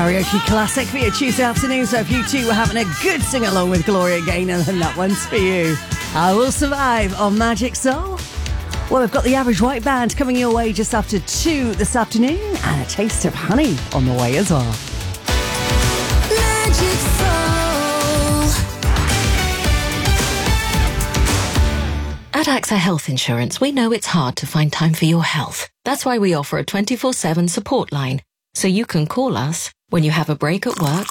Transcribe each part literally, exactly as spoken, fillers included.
Karaoke classic for your Tuesday afternoon, so if you two were having a good sing-along with Gloria Gaynor, then that one's for you. I Will Survive on Magic Soul. Well, we've got the Average White Band coming your way just after two this afternoon, and a taste of honey on the way as well. Magic Soul. At AXA Health Insurance, we know it's hard to find time for your health. That's why we offer a twenty-four seven support line, so you can call us when you have a break at work,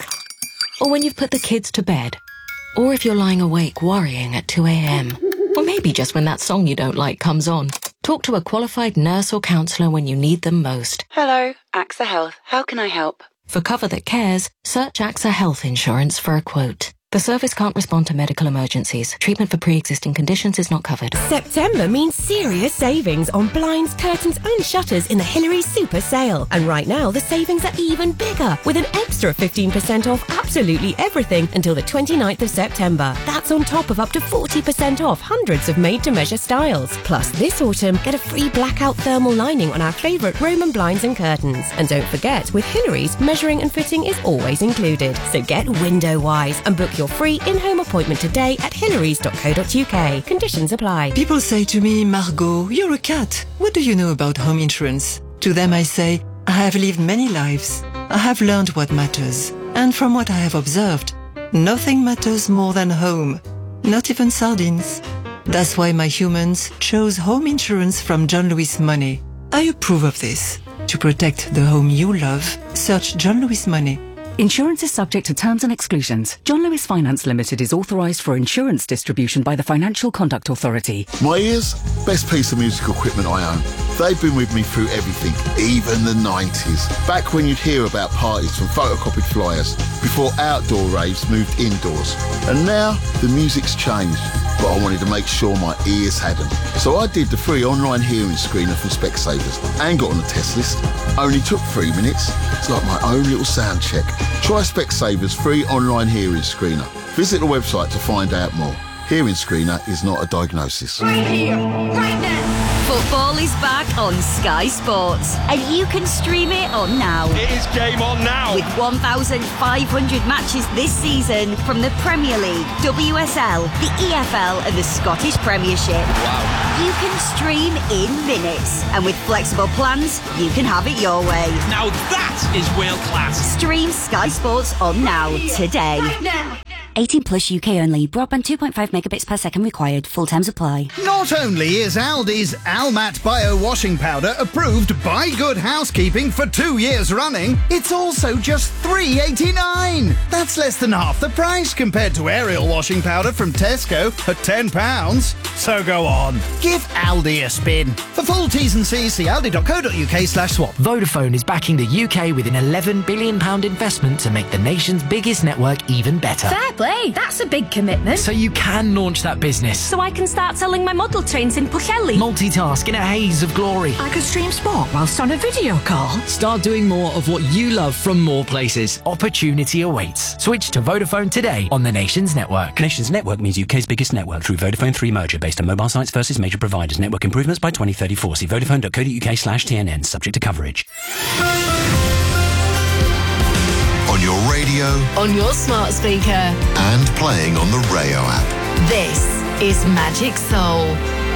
or when you've put the kids to bed, or if you're lying awake worrying at two a.m, or maybe just when that song you don't like comes on. Talk to a qualified nurse or counsellor when you need them most. Hello, AXA Health. How can I help? For cover that cares, search AXA Health Insurance for a quote. The service can't respond to medical emergencies. Treatment for pre-existing conditions is not covered. September means serious savings on blinds, curtains and shutters in the Hillary Super Sale. And right now, the savings are even bigger, with an extra fifteen percent off absolutely everything until the twenty-ninth of September. That's on top of up to forty percent off hundreds of made-to-measure styles. Plus, this autumn, get a free blackout thermal lining on our favourite Roman blinds and curtains. And don't forget, with Hillary's, measuring and fitting is always included. So get window-wise and book your free in-home appointment today at hillarys dot co dot uk. Conditions apply. People say to me, Margot, you're a cat. What do you know about home insurance? To them I say, I have lived many lives. I have learned what matters. And from what I have observed, nothing matters more than home. Not even sardines. That's why my humans chose home insurance from John Lewis Money. I approve of this. To protect the home you love, search John Lewis Money. Insurance is subject to terms and exclusions. John Lewis Finance Limited is authorised for insurance distribution by the Financial Conduct Authority. My ears, best piece of musical equipment I own. They've been with me through everything, even the nineties. Back when you'd hear about parties from photocopied flyers, before outdoor raves moved indoors. And now, the music's changed, but I wanted to make sure my ears hadn't. So I did the free online hearing screener from Specsavers and got on the test list. Only took three minutes. It's like my own little sound check. Try Specsavers free online hearing screener. Visit the website to find out more. Hearing screener is not a diagnosis. Right here, right now. Football is back on Sky Sports, and you can stream it on now. It is game on now. With one thousand five hundred matches this season from the Premier League, W S L, the E F L and the Scottish Premiership. Wow. You can stream in minutes, and with flexible plans, you can have it your way. Now that is world class. Stream Sky Sports on now, today. Right now. eighteen plus U K only. Broadband two point five megabits per second required. Full terms apply. Not only is Aldi's Almat Bio Washing Powder approved by Good Housekeeping for two years running, it's also just three eighty-nine. That's less than half the price compared to Ariel washing powder from Tesco at ten pounds. So go on, give Aldi a spin. For full T's and C's, see aldi dot co dot uk slash swap. Vodafone is backing the U K with an eleven billion pounds investment to make the nation's biggest network even better. Fair play, that's a big commitment. So you can launch that business. So I can start selling my model trains in Pwllheli. Multitask in a haze of glory. I could stream sport whilst on a video call. Start doing more of what you love from more places. Opportunity awaits. Switch to Vodafone today on the Nation's network. Nation's network means U K's biggest network through Vodafone three merger based on mobile sites versus major providers. Network improvements by twenty thirty-four. See vodafone dot co dot uk slash T N N. Subject to coverage. On your radio, on your smart speaker, and playing on the Rayo app. This is Magic Soul.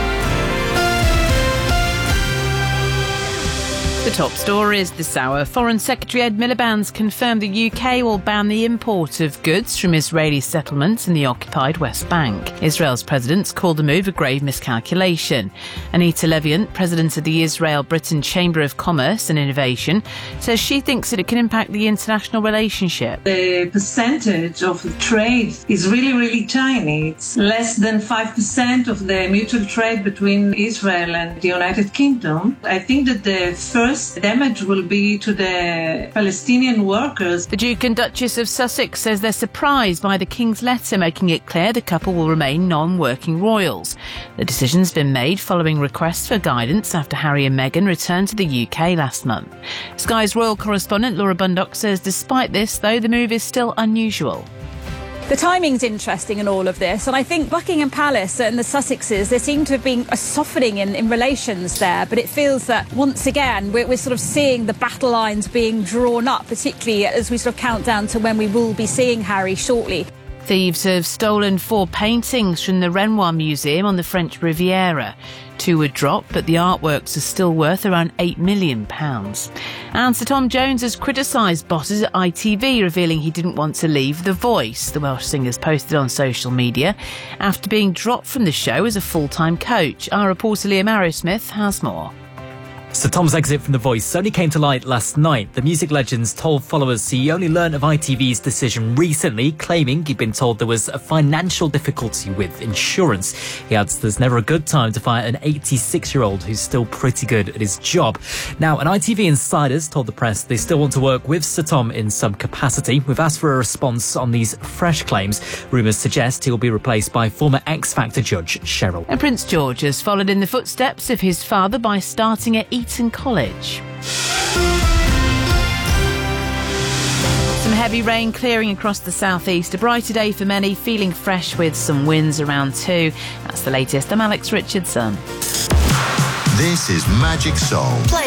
The top stories this hour. Foreign Secretary Ed Miliband's confirmed the U K will ban the import of goods from Israeli settlements in the occupied West Bank. Israel's president's called the move a grave miscalculation. Anita Leviant, president of the Israel-Britain Chamber of Commerce and Innovation, says she thinks that it can impact the international relationship. The percentage of trade is really, really tiny. It's less than five percent of the mutual trade between Israel and the United Kingdom. I think that the first damage will be to the Palestinian workers. The Duke and Duchess of Sussex says they're surprised by the King's letter making it clear the couple will remain non-working royals. The decision's been made following requests for guidance after Harry and Meghan returned to the U K last month. Sky's royal correspondent Laura Bundock says despite this, though, the move is still unusual. The timing's interesting in all of this, and I think Buckingham Palace and the Sussexes, there seem to have been a softening in, in relations there, but it feels that once again we're, we're sort of seeing the battle lines being drawn up, particularly as we sort of count down to when we will be seeing Harry shortly. Thieves have stolen four paintings from the Renoir Museum on the French Riviera. Two were dropped, but the artworks are still worth around eight million pounds. And Sir Tom Jones has criticised bosses at I T V, revealing he didn't want to leave The Voice, the Welsh singer's posted on social media, after being dropped from the show as a full-time coach. Our reporter Liam Arrowsmith has more. Sir Tom's exit from The Voice only came to light last night. The music legend's told followers he only learned of I T V's decision recently, claiming he'd been told there was a financial difficulty with insurance. He adds there's never a good time to fire an eighty-six-year-old who's still pretty good at his job. Now, an I T V insider's told the press they still want to work with Sir Tom in some capacity. We've asked for a response on these fresh claims. Rumours suggest he'll be replaced by former X Factor judge Cheryl. And Prince George has followed in the footsteps of his father by starting at Eton College. Some heavy rain clearing across the southeast. A brighter day for many, feeling fresh with some winds around too. That's the latest. I'm Alex Richardson. This is Magic Soul.